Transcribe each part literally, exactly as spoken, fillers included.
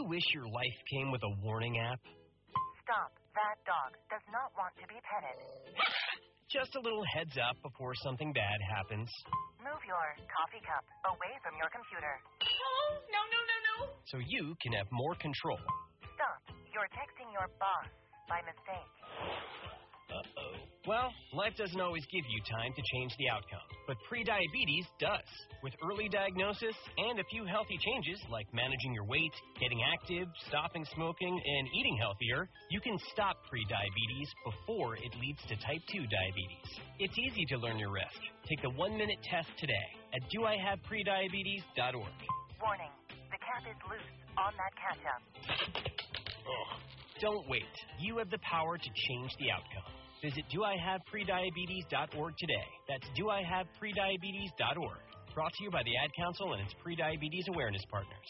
you wish your life came with a warning app? Stop. That dog does not want to be petted. Just a little heads up before something bad happens. Move your coffee cup away from your computer. Oh, no, no, no, no. So you can have more control. Stop. You're texting your boss by mistake. Uh-oh. Well, life doesn't always give you time to change the outcome, but prediabetes does. With early diagnosis and a few healthy changes like managing your weight, getting active, stopping smoking, and eating healthier, you can stop prediabetes before it leads to type two diabetes. It's easy to learn your risk. Take the one-minute test today at do I have prediabetes dot org. Warning. The cap is loose on that ketchup. Ugh. Don't wait. You have the power to change the outcome. Visit do I have prediabetes dot org today. That's do I have prediabetes dot org. Brought to you by the Ad Council and its Prediabetes Awareness Partners.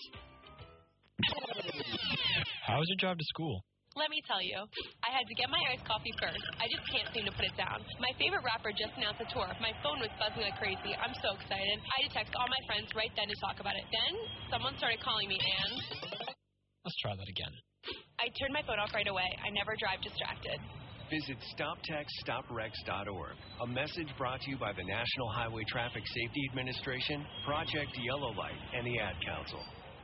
How was your drive to school? Let me tell you, I had to get my iced coffee first. I just can't seem to put it down. My favorite rapper just announced a tour. My phone was buzzing like crazy. I'm so excited. I had to text all my friends right then to talk about it. Then, someone started calling me, and... Let's try that again. I turned my phone off right away. I never drive distracted. Visit stop text stop wrecks dot org. A message brought to you by the National Highway Traffic Safety Administration, Project Yellow Light, and the Ad Council.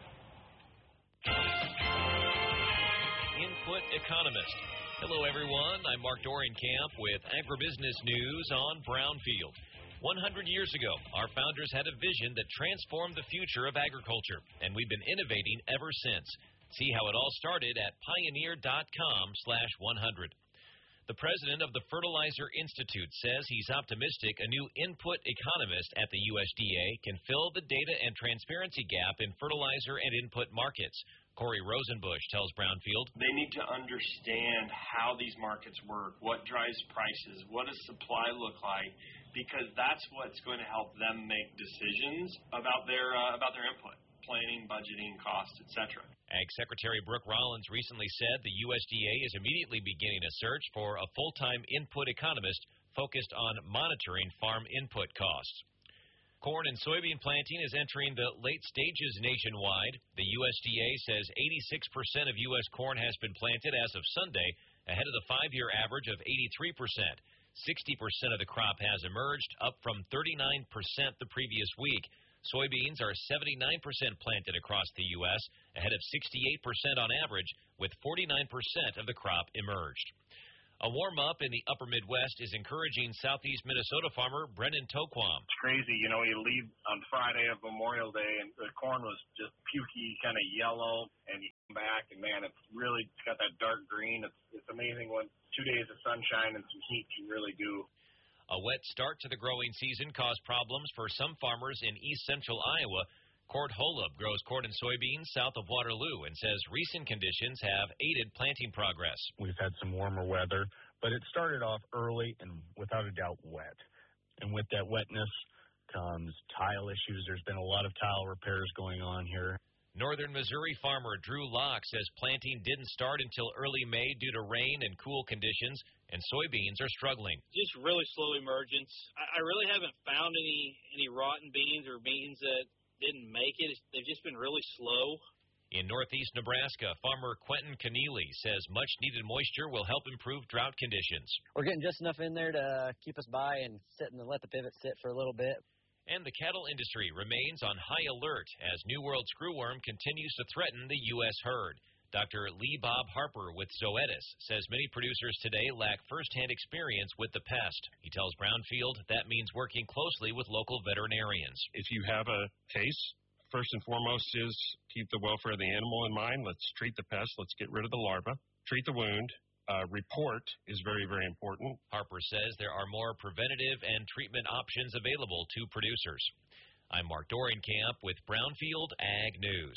Input Economist. Hello, everyone. I'm Mark Dorian-Camp with Agribusiness News on Brownfield. one hundred years ago, our founders had a vision that transformed the future of agriculture, and we've been innovating ever since. See how it all started at pioneer.com slash 100. The president of the Fertilizer Institute says he's optimistic a new input economist at the U S D A can fill the data and transparency gap in fertilizer and input markets. Corey Rosenbush tells Brownfield. They need to understand how these markets work, what drives prices, what does supply look like, because that's what's going to help them make decisions about their uh, about their input, planning, budgeting, costs, et cetera. Ag Secretary Brooke Rollins recently said the U S D A is immediately beginning a search for a full-time input economist focused on monitoring farm input costs. Corn and soybean planting is entering the late stages nationwide. The U S D A says eighty-six percent of U S corn has been planted as of Sunday, ahead of the five-year average of eighty-three percent. sixty percent of the crop has emerged, up from thirty-nine percent the previous week. Soybeans are seventy-nine percent planted across the U S, ahead of sixty-eight percent on average, with forty-nine percent of the crop emerged. A warm-up in the upper Midwest is encouraging southeast Minnesota farmer Brennan Toquam. It's crazy, you know, you leave on Friday of Memorial Day, and the corn was just pukey, kind of yellow, and you come back, and, man, it's really it's got that dark green. It's, it's amazing when two days of sunshine and some heat can really do. A wet start to the growing season caused problems for some farmers in east-central Iowa. Cord Holub grows corn and soybeans south of Waterloo and says recent conditions have aided planting progress. We've had some warmer weather, but it started off early and without a doubt wet. And with that wetness comes tile issues. There's been a lot of tile repairs going on here. Northern Missouri farmer Drew Locke says planting didn't start until early May due to rain and cool conditions, and soybeans are struggling. Just really slow emergence. I really haven't found any, any rotten beans or beans that didn't make it. They've just been really slow. In northeast Nebraska, farmer Quentin Keneally says much-needed moisture will help improve drought conditions. We're getting just enough in there to keep us by and sit and let the pivot sit for a little bit. And the cattle industry remains on high alert as New World screwworm continues to threaten the U S herd. Doctor Lee Bob Harper with Zoetis says many producers today lack firsthand experience with the pest. He tells Brownfield that means working closely with local veterinarians. If you have a case, first and foremost is keep the welfare of the animal in mind. Let's treat the pest. Let's get rid of the larva. Treat the wound. Uh, report is very, very important. Harper says there are more preventative and treatment options available to producers. I'm Mark Dorian-Camp with Brownfield Ag News.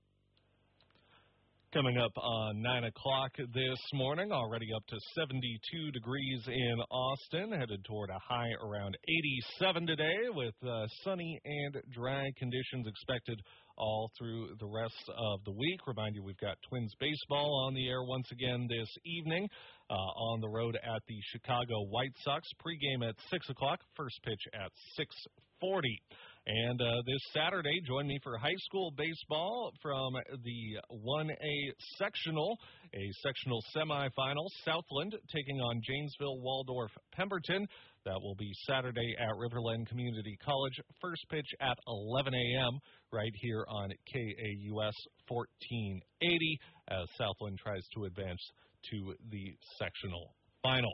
Coming up on nine o'clock this morning, already up to seventy-two degrees in Austin, headed toward a high around eighty-seven today with uh, sunny and dry conditions expected all through the rest of the week. Remind you, we've got Twins baseball on the air once again this evening uh, on the road at the Chicago White Sox. Pregame at six o'clock, first pitch at six forty. And uh, this Saturday, join me for high school baseball from the one A sectional, a sectional semifinal. Southland taking on Janesville, Waldorf, Pemberton. That will be Saturday at Riverland Community College. First pitch at eleven a.m. right here on K A U S fourteen eighty as Southland tries to advance to the sectional final.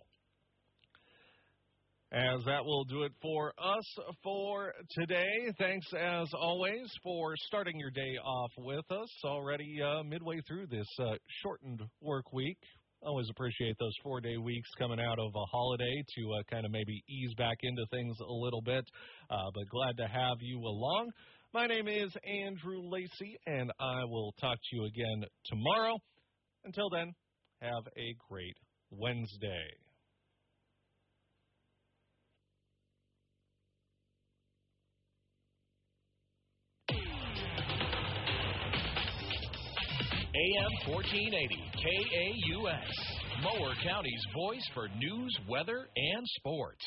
As that will do it for us for today. Thanks, as always, for starting your day off with us. Already uh, midway through this uh, shortened work week. Always appreciate those four-day weeks coming out of a holiday to uh, kind of maybe ease back into things a little bit. Uh, but glad to have you along. My name is Andrew Lacey, and I will talk to you again tomorrow. Until then, have a great Wednesday. A M fourteen eighty, K A U S, Mower County's voice for news, weather, and sports.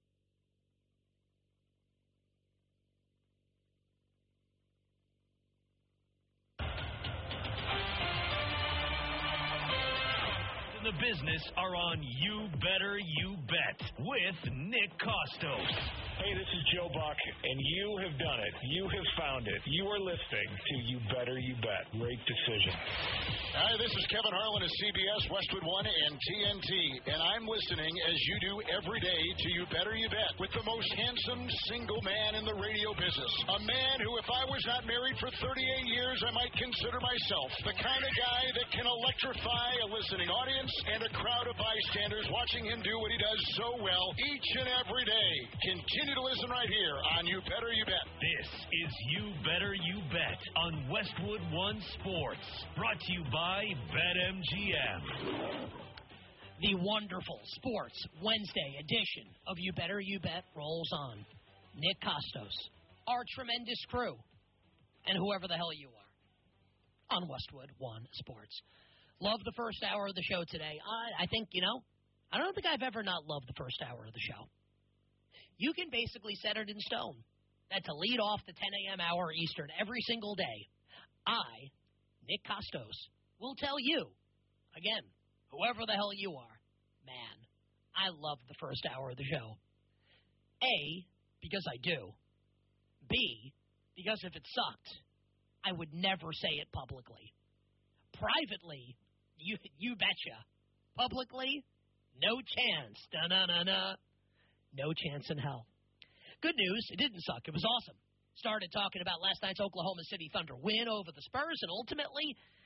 The business are on You Better You Bet with Nick Costos. Hey, this is Joe Buck, and you have done it. You have found it. You are listening to You Better You Bet. Great decision. Hi, this is Kevin Harlan of C B S, Westwood One, and T N T, and I'm listening, as you do every day, to You Better You Bet with the most handsome single man in the radio business. A man who, if I was not married for thirty-eight years, I might consider myself the kind of guy that can electrify a listening audience and a crowd of bystanders watching him do what he does so well each and every day. Continue to listen right here on You Better You Bet. This is You Better You Bet on Westwood One Sports, brought to you by BetMGM. The wonderful Sports Wednesday edition of You Better You Bet rolls on. Nick Costos, our tremendous crew, and whoever the hell you are on Westwood One Sports. Love the first hour of the show today. I, I think, you know, I don't think I've ever not loved the first hour of the show. You can basically set it in stone that to lead off the ten a.m. hour Eastern every single day, I, Nick Costos, will tell you, again, whoever the hell you are, man, I love the first hour of the show. A, because I do. B, because if it sucked, I would never say it publicly. Privately, you you betcha. Publicly, no chance. Da-na-na-na. No chance in hell. Good news, it didn't suck. It was awesome. Started talking about last night's Oklahoma City Thunder win over the Spurs, and ultimately,